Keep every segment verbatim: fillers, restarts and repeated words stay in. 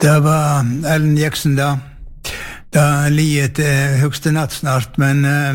Det var Ellen Jackson da. Da liet eh, høgste natt snart, men eh,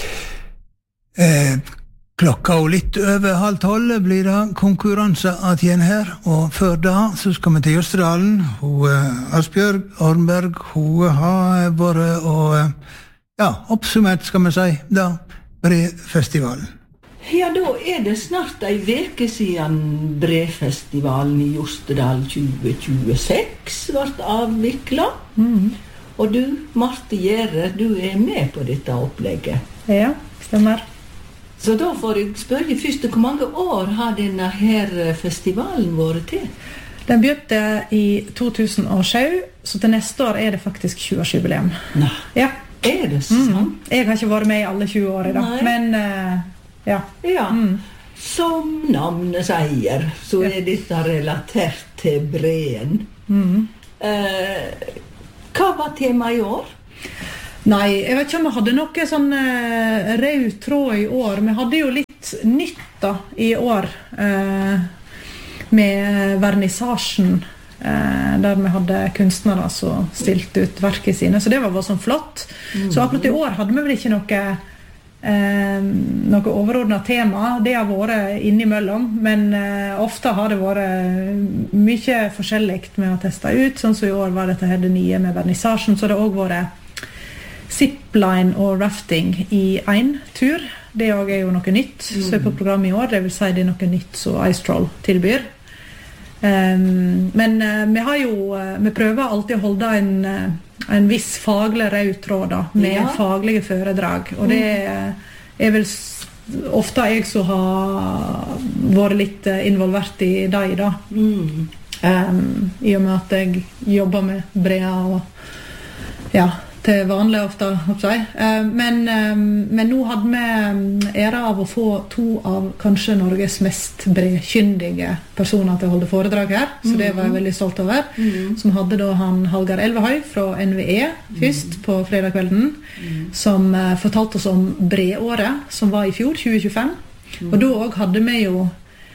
eh, klokka og litt over halv tolv blir det konkurranse at igjen her, og før da så skal vi til Jostedalen. Hun, eh, Asbjørg Ornberg, hun har vært og eh, ja, oppsummert skal vi si da, Brefestivalen. Ja, da er det snart ei veke siden Brefestivalen i Jostedal tjue tjueseks ble avviklet. Mm. Og du, Marte Gjære, du er med på dette opplegget. Ja, stemmer. Så da får jeg spørre først, hvor mange år har denne her festivalen vært til? Den begynte i to tusen og sju, så til neste år er det faktisk tjue-årsjubileum. Nei, ja. Er det sant? Mm. Jeg har ikke vært med i alle tjue år i dag, men uh, ja. Ja, mm. som navnet sier, så er dette relatert til breen. Mm. Uh, hva var temaet i år? Nei, jeg vet ikke om vi hadde noe sånn uh, rød tråd i år. Vi hadde jo litt nytt da i år uh, med vernissasjen, uh, der vi hadde kunstnere som stilte ut verket sine, så det var bare sånn flott. Mm. Så akkurat i år hadde vi vel ikke noe uh, noe overordnet tema. Det har vært innimellom, men uh, ofte har det vært mye forskjelligt med å teste ut, sånn som i år var dette her det nye med vernissasjen, så det har også vært zipline og rafting i en tur. Det er jo noe nytt mm. så er på programmet i år. Det vil si det er noe nytt som Ice Troll tilbyr. Um, men uh, vi har jo uh, vi prøver alltid å holde en, uh, en viss faglig rød tråd da, med ja. Faglige foredrag. Og det uh, er vel ofte jeg som har vært litt uh, involvert i det da. Mm. Um, I og med at jeg jobber med Brea og ja, til vanlig ofte, håper jeg. Uh, men, um, men nå hadde vi ære av å få to av kanskje Norges mest brekyndige personer til å holde foredrag her, så det var jeg veldig stolt over. Mm. Som hadde da han Hallgeir Elvehøy fra N V E først på fredagskvelden, mm. som uh, fortalte oss om breåret, som var i fjor, tjue tjuefem. Mm. Og da også hadde vi jo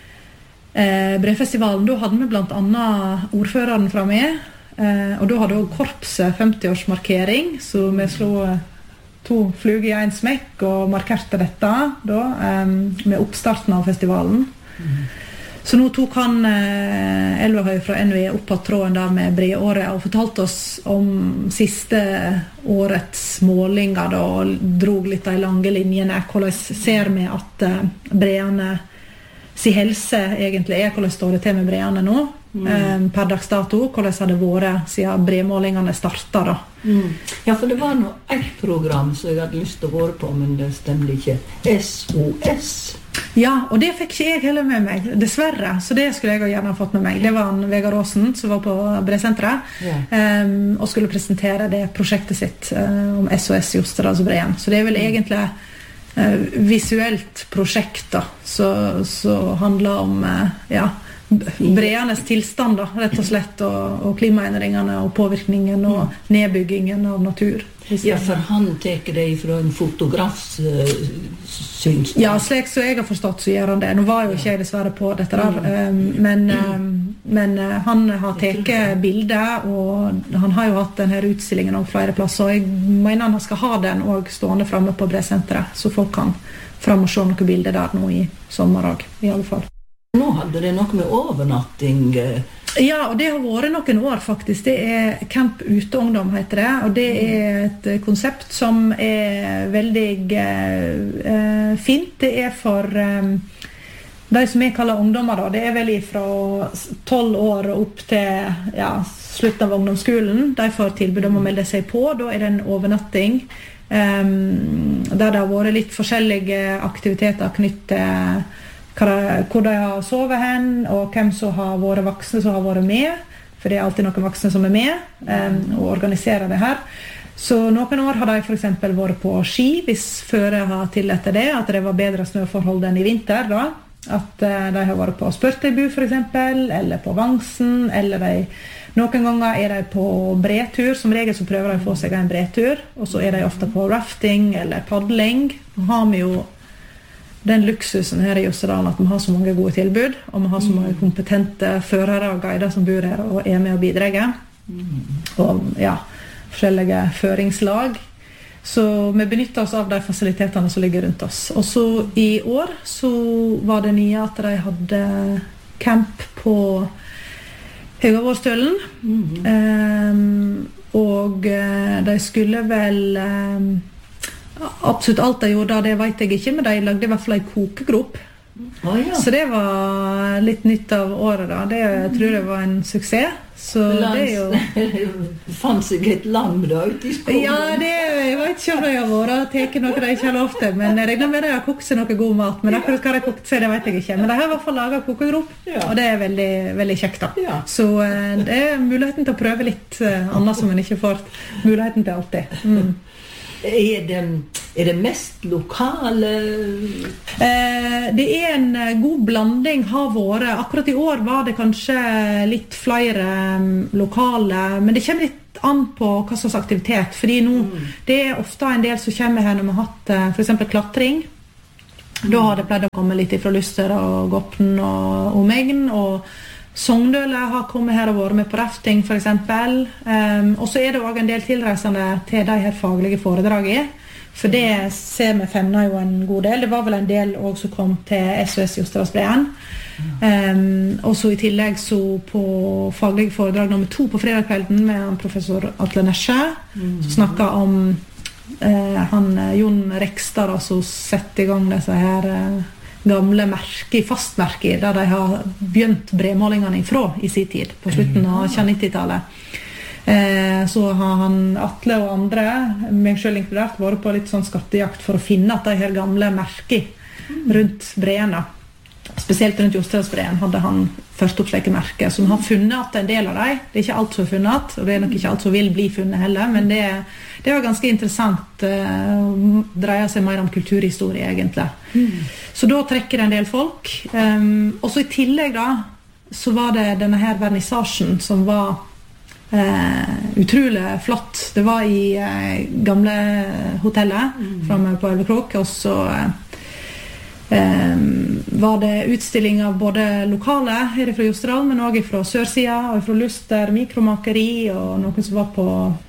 uh, Brefestivalen, da hadde vi blant annet ordføreren fra med, Uh, og da hadde også korpset femti-årsmarkering, så vi slo to fluger i en smekk og markerte dette da, um, med oppstarten av festivalen. Mm. Så nå tok han uh, Elvehøy fra N V E opp av tråden der med breåret og fortalte oss om siste årets målinger da, og drog litt de lange linjene. Hvordan ser vi at uh, breene si helse egentlig er, hvordan står det til med breene nå? Mm. Per dags dato, hvordan har det vært siden bremålingene startet da? Mm. Ja, for det var nå et program som jeg hadde lyst til å være på, men det stemte ikke. S O S. Ja, og det fikk ikke jeg heller med meg, dessverre, så det skulle jeg gjerne ha fått med meg. Det var en Vegard Aasen som var på Bresenteret, yeah. um, og skulle presentere det prosjektet sitt uh, om S O S Jostedals Breen. Så det er vel mm. egentlig uh, visuelt prosjekt da, så, så handler om uh, ja, breanes tilstand da, rett og slett, og, og klimaendringene og påvirkningen og nedbyggingen av natur. Ja, for han teker det fra en fotografs uh, syns. Ja, slik så jeg har forstått så gjør han det. Nå var jo ikke jeg dessverre på dette der, um, men, um, men uh, han har teket bilder, og han har jo hatt denne utstillingen om flere plasser, og jeg mener han skal ha den også stående fremme på Bresenteret, så folk kan frem og se noen bilder der nå i sommer også, i alle fall. Nå hadde det noe med overnatting. Ja, og det har vært noen år faktisk. Det er Camp Uteungdom heter det, og det er et konsept som er veldig eh, fint. Det er for eh, de som jeg kaller ungdommer da. Det er vel fra tolv år opp til ja, slutten av ungdomsskolen. De får tilbud om å melde seg på. Da er det en overnatting eh, der det har vært litt forskjellige aktiviteter knyttet til hvor de har sovet hen, og hvem som har vært voksne som har vært med, for det er alltid noen voksne som er med, um, og organiserer det her. Så noen år har de for eksempel vært på ski, hvis føret har tillatt det, at det var bedre snøforhold enn i vinter da. At uh, de har vært på Spørtøybu for eksempel, eller på Vangsen, eller de, noen ganger er de på bretur, som regel så prøver de å få seg en bretur, og så er de ofte på rafting eller paddling. Nå har vi jo den luksusen her i Jostedal at vi har så mange gode tilbud, og vi har så mange kompetente førere og guider som bor her og er med og bidrar. og ja, forskjellige føringslag. Så vi benytter oss av de fasilitetene som ligger rundt oss. Og så i år så var det nye at de hadde camp på Høgavårstølen. Mm. Um, og uh, de skulle vel um, absolutt alt de gjorde, det vet jeg ikke, men de lagde i hvert fall en kokegrop. Oh, ja. Så det var litt nytt av året da. Det jeg tror jeg var en suksess. Så Lands, det er jo fann seg et lam da ute i skogen. Ja, det jeg vet ikke om de har vært og teket noe de ikke har lov til, men jeg regner med de har kokt seg noe god mat, men akkurat hva de har kokt seg, det vet jeg ikke. Men de har i hvert fall laget kokegrop, ja. Og det er veldig, veldig kjekt da. Ja. Så det er muligheten til å prøve litt annet som man ikke får muligheten til alltid. Mm. Er det, er det mest lokale? Eh, det er en god blanding har vært. Akkurat i år var det kanskje litt flere um, lokale, men det kommer litt an på hva slags aktivitet. Fordi nå, mm. det er ofte en del som kommer her når vi har hatt for eksempel klatring. Mm. Da har det pleid å komme litt fra Luster og Gopten og Omegn, og Sogndøle har kommet her og vært med på rafting for eksempel. Um, og så er det også en del tilreisende til de her faglige foredragene. For det ser vi femner jo en god del. Det var vel en del også som kom til S O S Jostedalsbreen. Um, og så i tillegg så på faglige foredrag nummer to på fredagskvelden med professor Atle Nesje, mm. som snakket om uh, han, Jon Rekstad, som setter i gang disse her uh, gamle merker, fastmerker, der de har begynt bremålingene ifra i sin tid, på slutten av nittitallet. Eh, så har han Atle og andre, meg selv inkludert, vært på litt sånn skattejakt for å finne at de her gamle merker rundt breene. Spesielt rundt Jostedalsbreen hadde han først opp slike merker, som har funnet at en del av dem. Det er ikke alt som er funnet, og det er nok ikke alt som vil bli funnet heller, men det, det var ganske interessant. Uh, dreier seg mer om kulturhistorie, egentlig. Mm. Så da trekker det en del folk. Um, og så i tillegg da, så var det denne her vernissasjen som var uh, utrolig flott. Det var i uh, gamle hotellet, mm. fremme på Elvekrok, og så uh, Um, var det utstilling av både lokale her fra Jostedal, men også fra Sørsida og fra Luster mikromakeri, og noen som var på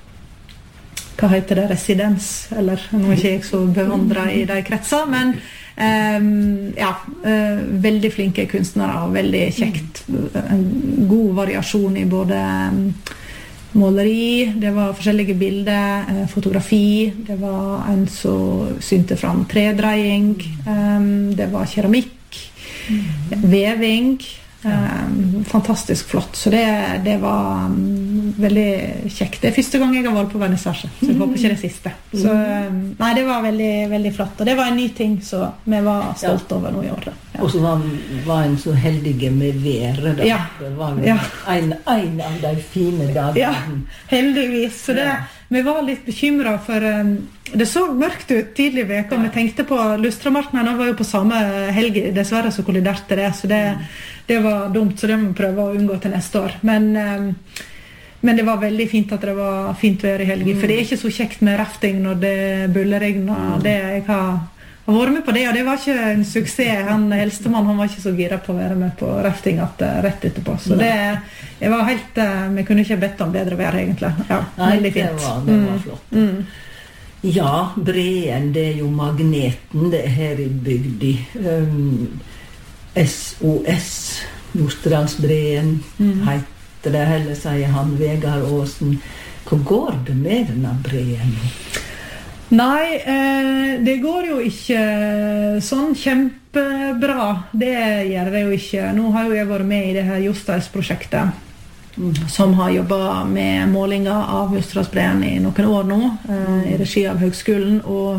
hva heter det, residens, eller nå er ikke jeg så bevandret i de kretser, men um, ja, uh, veldig flinke kunstnere og veldig kjekt, en god variasjon i både um, måleri, det var forskjellige bilder, eh, fotografi, det var en som synte fram tredreiing, um, det var keramikk, mm. veving, um, fantastisk flott, så det, det var um, veldig kjekt. Det er første gang jeg har vært på vernissasje, så jeg håper ikke det siste. Så, um, nei, det var veldig, veldig flott, og det var en ny ting så vi var stolt over nå i år. Ja. Og så var, var en så heldige med været da. Ja. Det var ja. en, en av de fine dagene. Ja, heldigvis. Så det, ja. Vi var litt bekymret for um, det så mørkt ut tidlig i veka, og vi tenkte på Lustramarkene, var jo på samme helg, dessverre så kolliderte det, så det, det var dumt, så det må vi prøve å unngå til neste år. Men, um, men det var veldig fint at det var fint vær i helgen, mm. for det er ikke så kjekt med rafting når det bulleregner, mm. det jeg har Jeg har vært med på det, og det var ikke en suksess. Han eldstemann, han var ikke så gira på å være med på rafting at, uh, rett etterpå. Så det, jeg var helt, uh, vi kunne ikke bedt om bedre vær egentlig. Ja, Nei, veldig fint. Det var, det var mm. flott. Mm. Ja, Breen, det er jo magneten det er her i bygdi. Um, S O S, Jostedalsbreen, mm. heter det, heller sier han, Vegard Aasen. Hvor går det med denne breen? Nei, eh, det går jo ikke sånn kjempebra. Det gjør det jo ikke. Nå har jo jeg vært med i det her Jostedalsprosjektet, mm. som har jobbet med målinger av Jostedalsbreen i noen år nå, eh, i regi av høgskolen. Og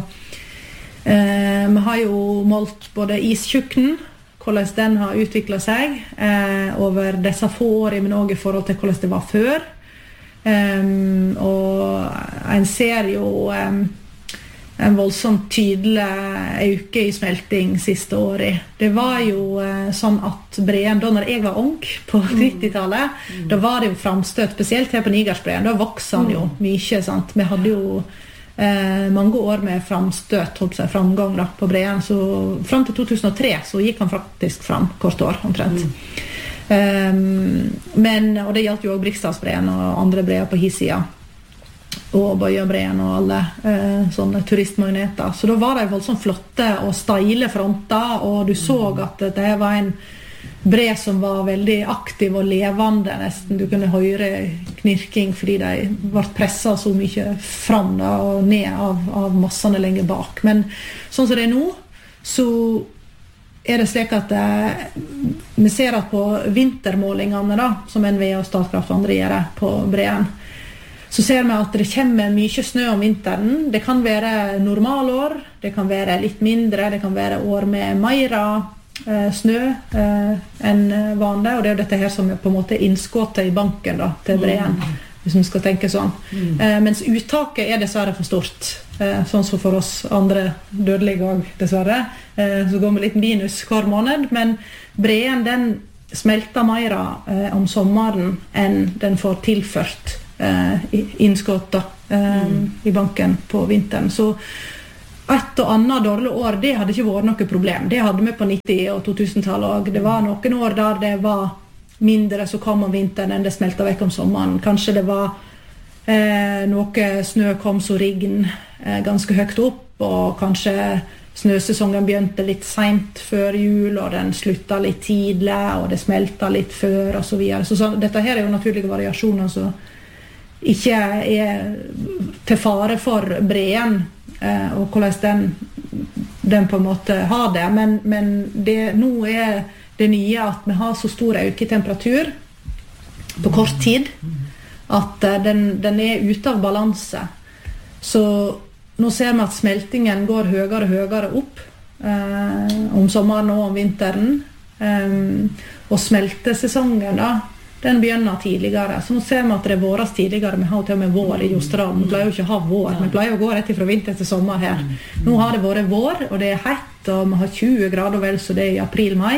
eh, vi har jo målt både istjukken, hvordan den har utviklet seg eh, over disse få årene, men også i forhold til hvordan det var før. Um, og en ser jo um, en voldsomt tydelig øke i smelting siste året. Det var jo eh, sånn at Breen, da når jeg var ung på nittitallet, mm. da var det jo framstøt, spesielt her på Nigersbreen, da vokste han jo mye, sant? Vi hadde jo eh, mange år med framstøt, holdt seg framgang da, på Breen, så frem til to tusen og tre så gikk han faktisk fram, kort år omtrent. Mm. Um, men, og det gjaldt jo også Briksdalsbreen og andre breer på hissida. Og Bøyabreen og alle eh, sånne turistmagneter. Så da var de voldsomt flotte og steile fronter, og du så at det var en bre som var veldig aktiv og levende nesten. Du kunne høre knirking fordi de ble presset så mye fram da, og ned av, av massene lenger bak. Men sånn som det er nå, så er det slik at eh, vi ser at på vintermålingene da, som N V E og Statkraft og andre gjør på breen, så ser vi at det kommer mye snø om vinteren. Det kan være normalår, det kan være litt mindre, det kan være år med mer eh, snø eh, enn vanlig, og det er jo dette her som er på en måte innskottet i banken da, til breen, mm. hvis vi skal tenke sånn. Mm. Eh, mens uttaket er dessverre for stort, eh, sånn som for oss andre dødelige også, dessverre. Eh, så går vi litt minus hver måned, men breen den smelter mer eh, om sommeren enn den får tilført innskott da, eh, mm. i banken på vinteren. Så et og annet dårlig år, det hadde ikke vært noe problem. Det hadde vi på nitti- og to-tusen-tallet også. Det var noen år der det var mindre som kom om vinteren enn det smeltet vekk om sommeren. Kanskje det var eh, noe snø kom som regn eh, ganske høyt opp, og kanskje snøsesongen begynte litt sent før jul, og den sluttet litt tidlig, og det smeltet litt før, og så videre. Så, så dette her er jo naturlige variasjoner, så ikke er til fare for breen eh, og hvordan den, den på en måte har det, men, men det, nå er det nye at vi har så stor øke i temperatur på kort tid at eh, den, den er ute av balanse. Så nå ser vi at smeltingen går høyere og høyere opp eh, om sommeren og om vinteren, eh, og smeltesesongen da den begynner tidligere. Så nå ser vi at det er våres tidligere. Vi har til og med vår i Jostedalen. Vi pleier jo ikke å ha vår. Vi pleier å gå rett fra vinter til sommer her. Nå har det vært vår, og det er hett, og vi har tjue grader vel, så det er i april-mai.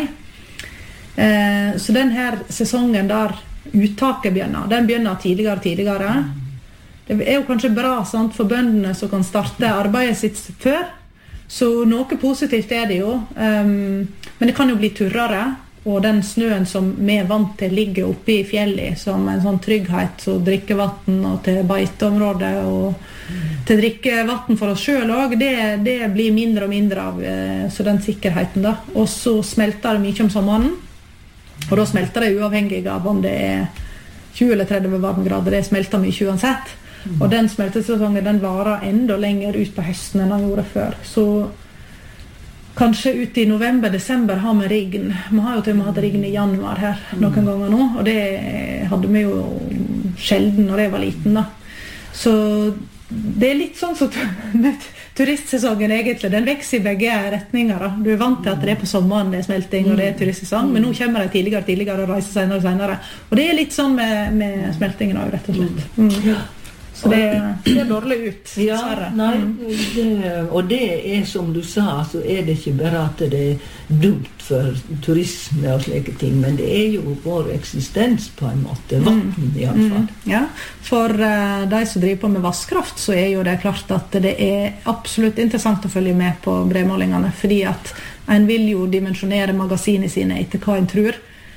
Eh, så den her sesongen der uttaket begynner, den begynner tidligere og tidligere. Det er jo kanskje bra sant, for bøndene som kan starte arbeidet sitt før. Så noe positivt er det jo. Um, men det kan jo bli turrere. Og den snøen som vi er vant til ligger oppe i fjellet som en sånn trygghet til drikkevatten og til beiteområdet og til drikkevatten for oss selv også, det, det blir mindre og mindre av så den sikkerheten da. Og så smelter det mye om sommeren, og da smelter det uavhengig av om det er tjue eller tretti varmegrader, det smelter mye uansett. Og den smeltesesongen den varer enda lenger ut på høsten enn den gjorde før. Så kanskje ut i november-desember har vi regn. Vi har jo til og med hatt regn i januar her noen mm. ganger nå, og det hadde vi jo sjelden når jeg var liten da. Så det er litt sånn som med turistsesongen egentlig, den vekser i begge retninger da. Du er vant til at det er på sommeren det er smelting og det er turistsesong, men nå kommer det tidligere tidligere og reiser senere og senere. Og det er litt sånn med, med smeltingen også, rett og slett. Mm. Så det ser dårlig ut, ja, nei, det, og det er som du sa, så er det ikke bare at det er dumt for turisme og slike ting, men det er jo vår eksistens på en måte, vatten i alle fall. Mm, ja, for uh, de som driver på med vasskraft, så er jo det klart at det er absolutt interessant å følge med på bremålingene, fordi at en vil jo dimensjonere magasinene sine etter hva en tror.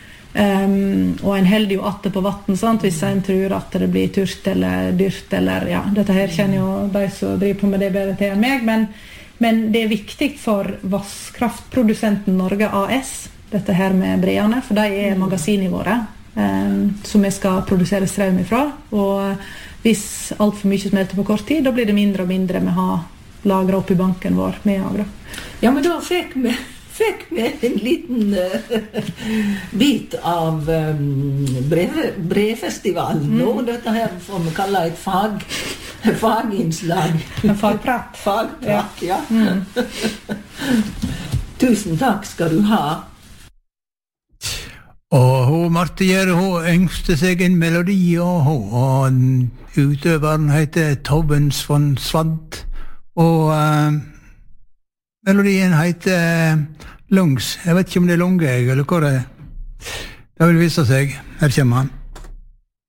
Um, og en heldig jo atte på vatten, sant? Hvis en tror at det blir tørst eller dyrt eller ja, dette her kjenner jo de som driver på med det bedre til enn meg, men, men det er viktig for vasskraftprodusenten Norge A S dette her med breene, for de er magasinene våre um, som vi skal produsere strøm ifra, og hvis alt for mye smelter på kort tid, da blir det mindre og mindre vi har lagret opp i banken vår med agro. Ja, men da fikk vi fikk vi en liten uh, bit av um, brev, brevfestivalen nå. Mm. Dette her får vi kalle et fag, faginnslag. En fagprat. Fagprat, ja. ja. Mm. Tusen takk skal du ha. Og hun, Marte Gjerde, hun yngste seg en melodi, og hun, og utøveren heter Tobben von Svant, og uh, melodien heter Lungs. Jeg vet ikke om det er lunge, eller hva det er. Det vil vise seg. Her kommer han.